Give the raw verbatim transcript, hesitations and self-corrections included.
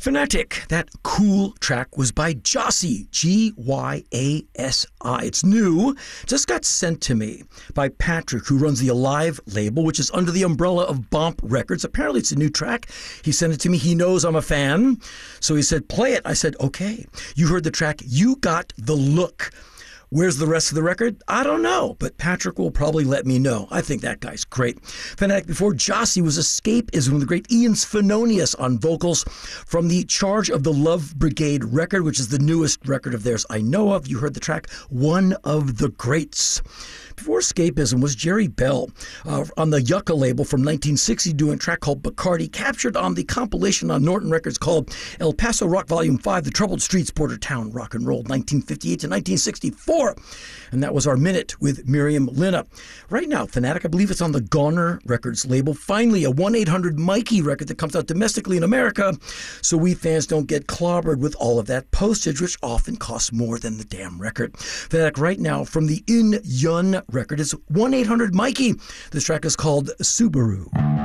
Fanatic, that cool track was by Gyasi, G Y A S I. It's new, just got sent to me by Patrick, who runs the Alive label, which is under the umbrella of Bomp Records. Apparently it's a new track. He sent it to me. He knows I'm a fan. So he said, play it. I said, okay. You heard the track, You Got the Look. Where's the rest of the record? I don't know, but Patrick will probably let me know. I think that guy's great. Fanatic before Gyasi was Escapism with the great Ian Svenonius on vocals from the Charge of the Love Brigade record, which is the newest record of theirs I know of. You heard the track, One of the Greats. Before Escapism was Jerry Bell uh, on the Yucca label from nineteen sixty doing a track called Bacardi, captured on the compilation on Norton Records called El Paso Rock Volume five, The Troubled Streets, Border Town Rock and Roll, nineteen fifty-eight to nineteen sixty-four. And that was our minute with Miriam Linna. Right now, Fanatic, I believe it's on the Goner Records label. Finally, a one eight hundred Mikey record that comes out domestically in America, so we fans don't get clobbered with all of that postage, which often costs more than the damn record. Fanatic right now from the In Yun record is one eight hundred Mikey. This track is called Subaru.